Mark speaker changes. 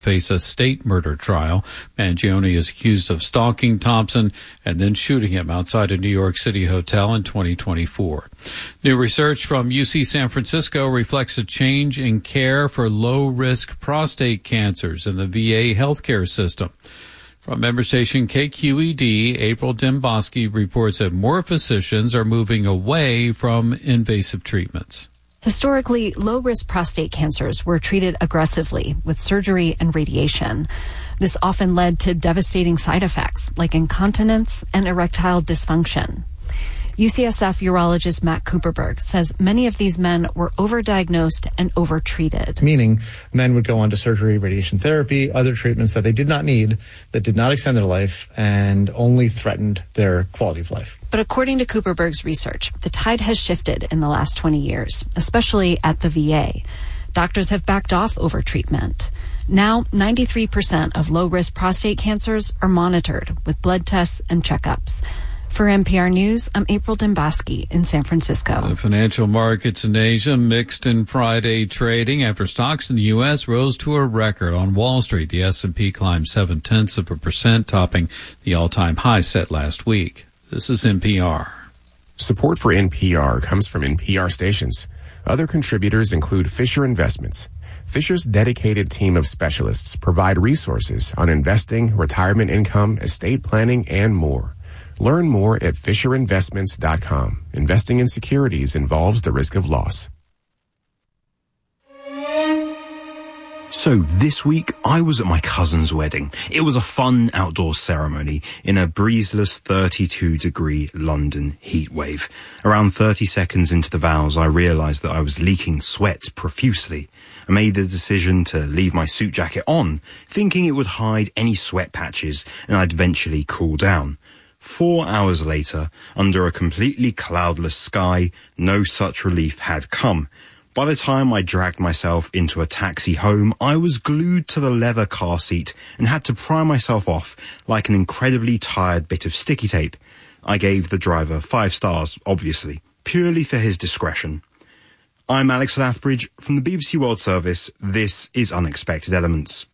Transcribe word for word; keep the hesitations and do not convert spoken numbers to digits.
Speaker 1: face a state murder trial. Mangione is accused of stalking Thompson and then shooting him outside a New York City hotel in twenty twenty-four. New research from U C San Francisco reflects a change in care for low-risk prostate cancers in the V A healthcare system. From member station K Q E D, April Dembosky reports that more physicians are moving away from invasive treatments.
Speaker 2: Historically, low-risk prostate cancers were treated aggressively with surgery and radiation. This often led to devastating side effects like incontinence and erectile dysfunction. U C S F urologist Matt Cooperberg says many of these men were overdiagnosed and overtreated.
Speaker 3: Meaning men would go on to surgery, radiation therapy, other treatments that they did not need, that did not extend their life, and only threatened their quality of life.
Speaker 2: But according to Cooperberg's research, the tide has shifted in the last twenty years, especially at the V A. Doctors have backed off overtreatment. Now, ninety-three percent of low-risk prostate cancers are monitored with blood tests and checkups. For N P R News, I'm April Dembosky in San Francisco.
Speaker 1: The financial markets in Asia mixed in Friday trading after stocks in the U S rose to a record on Wall Street. The S and P climbed seven-tenths of a percent, topping the all-time high set last week. This is N P R.
Speaker 4: Support for N P R comes from N P R stations. Other contributors include Fisher Investments. Fisher's dedicated team of specialists provide resources on investing, retirement income, estate planning, and more. Learn more at fisher investments dot com. Investing in securities involves the risk of loss.
Speaker 5: So this week, I was at my cousin's wedding. It was a fun outdoor ceremony in a breezeless thirty-two degree London heatwave. Around thirty seconds into the vows, I realized that I was leaking sweat profusely. I made the decision to leave my suit jacket on, thinking it would hide any sweat patches and I'd eventually cool down. Four hours later, under a completely cloudless sky, no such relief had come. By the time I dragged myself into a taxi home, I was glued to the leather car seat and had to pry myself off like an incredibly tired bit of sticky tape. I gave the driver five stars, obviously, purely for his discretion. I'm Alex Lathbridge from the B B C World Service. This is Unexpected Elements.